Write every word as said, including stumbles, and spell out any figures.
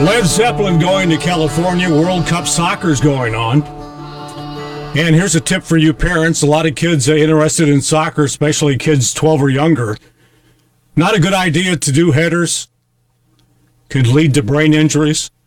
Led Zeppelin going to California. World Cup soccer's going on. And here's a tip for you parents. A lot of kids are interested in soccer, especially kids twelve or younger. Not a good idea to do headers. Could lead to brain injuries.